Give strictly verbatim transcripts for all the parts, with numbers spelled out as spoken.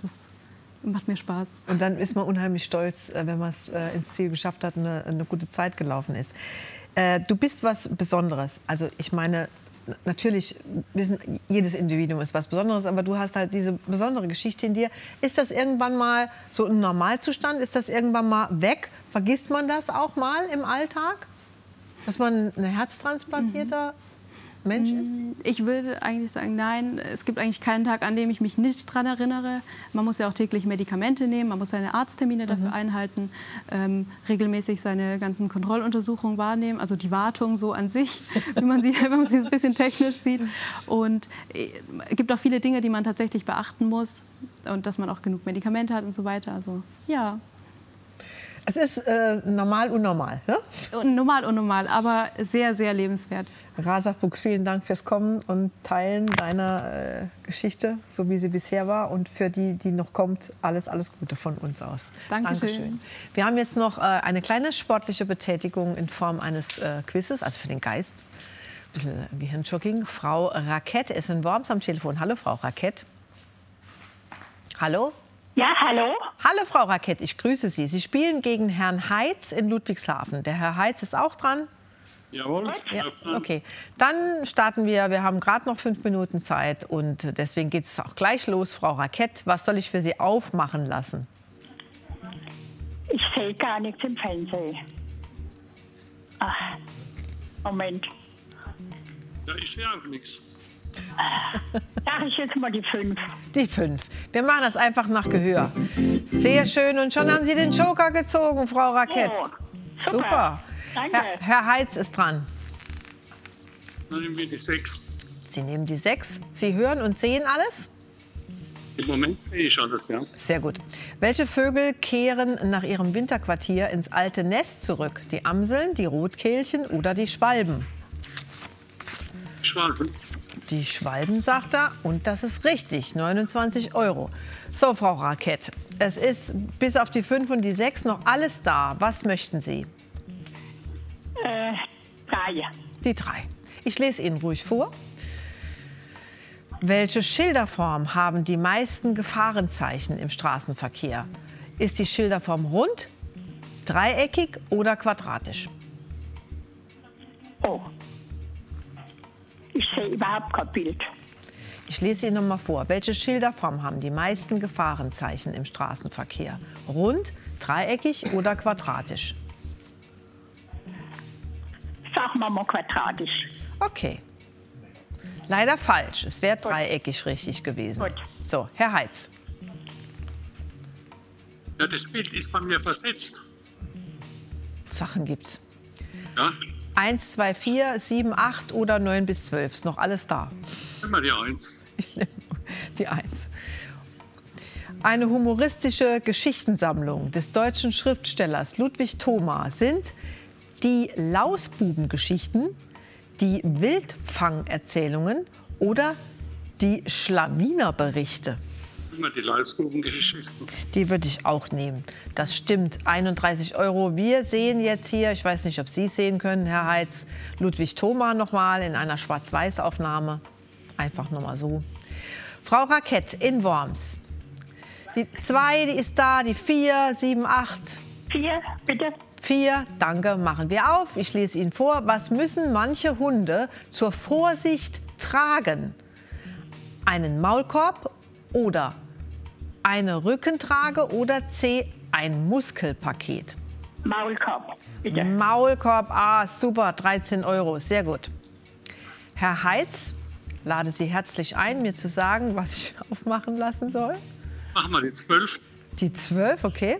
das macht mir Spaß. Und dann ist man unheimlich stolz, wenn man es äh, ins Ziel geschafft hat, eine, eine gute Zeit gelaufen ist. Äh, du bist was Besonderes. Also ich meine, natürlich, wissen, jedes Individuum ist was Besonderes, aber du hast halt diese besondere Geschichte in dir. Ist das irgendwann mal so ein Normalzustand? Ist das irgendwann mal weg? Vergisst man das auch mal im Alltag? Dass man ein herztransplantierter mhm. Mensch ist? Ich würde eigentlich sagen, nein. Es gibt eigentlich keinen Tag, an dem ich mich nicht daran erinnere. Man muss ja auch täglich Medikamente nehmen, man muss seine Arzttermine dafür mhm. einhalten, ähm, regelmäßig seine ganzen Kontrolluntersuchungen wahrnehmen, also die Wartung so an sich, wie man sie, wenn man sie ein bisschen technisch sieht. Und es gibt auch viele Dinge, die man tatsächlich beachten muss und dass man auch genug Medikamente hat und so weiter. Also ja. Es ist äh, normal und normal, ne? Normal und normal, aber sehr, sehr lebenswert. Rasa Fuchs, vielen Dank fürs Kommen und Teilen deiner äh, Geschichte, so wie sie bisher war. Und für die, die noch kommt, alles, alles Gute von uns aus. Dankeschön. Dankeschön. Wir haben jetzt noch äh, eine kleine sportliche Betätigung in Form eines äh, Quizzes, also für den Geist. Ein bisschen Gehirnjogging. Frau Rakett ist in Worms am Telefon. Hallo, Frau Rakett. Hallo? Ja, hallo. Hallo, Frau Rakett, ich grüße Sie. Sie spielen gegen Herrn Heitz in Ludwigshafen. Der Herr Heitz ist auch dran? Jawohl. Ja, okay. Dann starten wir. Wir haben gerade noch fünf Minuten Zeit und deswegen geht es auch gleich los. Frau Rakett, was soll ich für Sie aufmachen lassen? Ich sehe gar nichts im Fernsehen. Ach, Moment. Ja, ich sehe auch nichts. Sag ich jetzt mal die fünf. Die fünf. Wir machen das einfach nach Gehör. Sehr schön. Und schon haben Sie den Joker gezogen, Frau Rakett. Oh, super. Super. Danke. Herr, Herr Heitz ist dran. Dann nehmen wir die sechs. Sie nehmen die sechs. Sie hören und sehen alles? Im Moment sehe ich alles, ja. Sehr gut. Welche Vögel kehren nach ihrem Winterquartier ins alte Nest zurück? Die Amseln, die Rotkehlchen oder die Schwalben? Schwalben. Die Schwalben, sagt er. Und das ist richtig, neunundzwanzig Euro. So, Frau Rakett, es ist bis auf die fünf und die sechs noch alles da. Was möchten Sie? Äh, drei. Die drei. Ich lese Ihnen ruhig vor. Welche Schilderform haben die meisten Gefahrenzeichen im Straßenverkehr? Ist die Schilderform rund, dreieckig oder quadratisch? Oh. Ich sehe überhaupt kein Bild. Ich lese Ihnen noch mal vor. Welche Schilderform haben die meisten Gefahrenzeichen im Straßenverkehr? Rund, dreieckig oder quadratisch? Sagen wir mal quadratisch. Okay. Leider falsch. Es wäre dreieckig richtig gewesen. Gut. So, Herr Heitz. Ja, das Bild ist bei mir versetzt. Sachen gibt's. Ja, eins, zwei, vier, sieben, acht oder neun bis zwölf. Ist noch alles da. immer die eins. Ich nehme die eins. Eine humoristische Geschichtensammlung des deutschen Schriftstellers Ludwig Thoma sind die Lausbubengeschichten, die Wildfangerzählungen oder die Schlawinerberichte. Immer die Lausbubengeschichten. Die würde ich auch nehmen. Das stimmt, einunddreißig Euro. Wir sehen jetzt hier, ich weiß nicht, ob Sie es sehen können, Herr Heitz, Ludwig Thoma noch mal in einer Schwarz-Weiß-Aufnahme. Einfach noch mal so. Frau Rakett in Worms. Die zwei, die ist da, die vier, sieben, acht. Vier, bitte. Vier, danke, machen wir auf. Ich lese Ihnen vor. Was müssen manche Hunde zur Vorsicht tragen? Einen Maulkorb oder eine Rückentrage oder C, ein Muskelpaket? Maulkorb, bitte. Maulkorb, ah, super, dreizehn Euro, sehr gut. Herr Heitz, lade Sie herzlich ein, mir zu sagen, was ich aufmachen lassen soll. Machen wir die zwölf. Die zwölf, okay.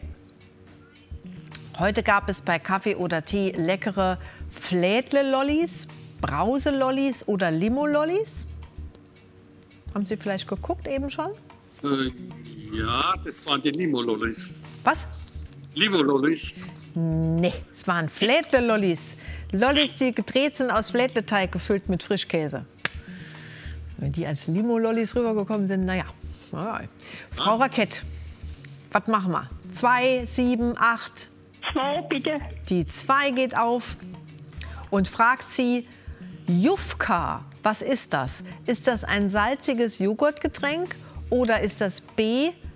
Heute gab es bei Kaffee oder Tee leckere Flädle-Lollis, Brause-Lollis oder Limo-Lollis. Haben Sie vielleicht geguckt eben schon? Äh, ja, das waren die Limo-Lollis. Was? Limo-Lollis. Nee, es waren Flädle-Lollis. Lollis, die gedreht sind aus Flädleteig, gefüllt mit Frischkäse. Wenn die als Limo-Lollis rübergekommen sind, naja. Ja. Frau Rakett, was machen wir? Zwei, sieben, acht. Zwei, bitte. Die zwei geht auf und fragt sie, Jufka, was ist das? Ist das ein salziges Joghurtgetränk oder ist das B,